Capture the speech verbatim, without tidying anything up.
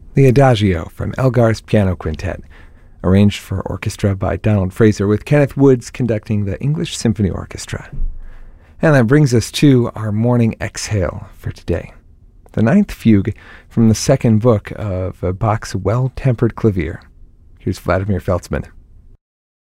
The Adagio from Elgar's Piano Quintet, arranged for orchestra by Donald Fraser, with Kenneth Woods conducting the English Symphony Orchestra. And that brings us to our morning exhale for today, the ninth fugue from the second book of Bach's Well-Tempered Clavier. Here's Vladimir Feltzman.